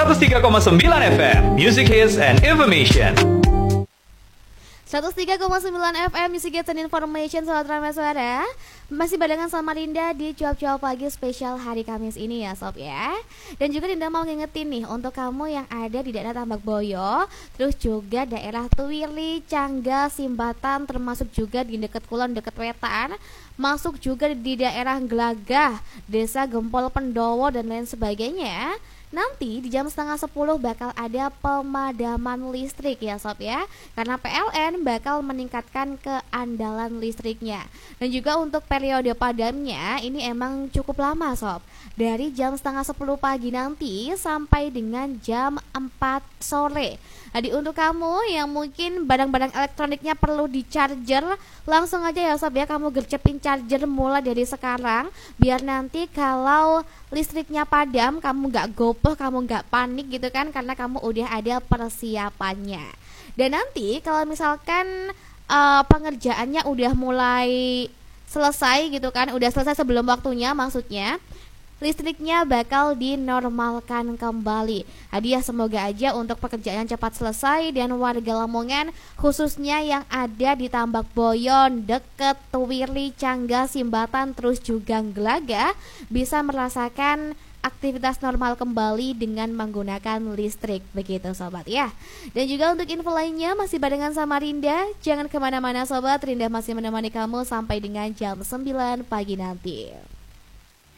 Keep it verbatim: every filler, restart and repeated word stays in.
seratus tiga koma sembilan F M Music Hits and Information. seratus tiga koma sembilan F M Music Hits and Information, Sobat Ramai Suara. Masih barengan sama Rinda di Cuap-Cuap Pagi spesial hari Kamis ini ya Sob ya. Dan juga Rinda mau ngingetin nih untuk kamu yang ada di daerah Tambak Boyo, terus juga daerah Tuwili, Cangga, Simbatan, termasuk juga di dekat Kulon, dekat Wetan, masuk juga di daerah Glagah, Desa Gempol Pendowo dan lain sebagainya. Nanti di jam setengah sepuluh bakal ada pemadaman listrik ya Sob ya, karena P L N bakal meningkatkan keandalan listriknya. Dan juga untuk periode padamnya ini emang cukup lama Sob, dari jam setengah sepuluh pagi nanti sampai dengan jam empat sore. Jadi untuk kamu yang mungkin barang-barang elektroniknya perlu di charger, langsung aja ya Sob ya, kamu gercepin charger mulai dari sekarang, biar nanti kalau listriknya padam kamu gak gopoh, kamu gak panik gitu kan, karena kamu udah ada persiapannya. Dan nanti kalau misalkan uh, pengerjaannya udah mulai selesai gitu kan, udah selesai sebelum waktunya maksudnya, listriknya bakal dinormalkan kembali. Hadiah semoga aja untuk pekerjaan cepat selesai dan warga Lamongan khususnya yang ada di Tambak Boyon, deket Tuwili, Cangga, Simbatan, terus juga Glagah bisa merasakan aktivitas normal kembali dengan menggunakan listrik, begitu sobat ya. Dan juga untuk info lainnya masih barengan sama Rinda, jangan kemana-mana sobat, Rinda masih menemani kamu sampai dengan jam sembilan pagi nanti.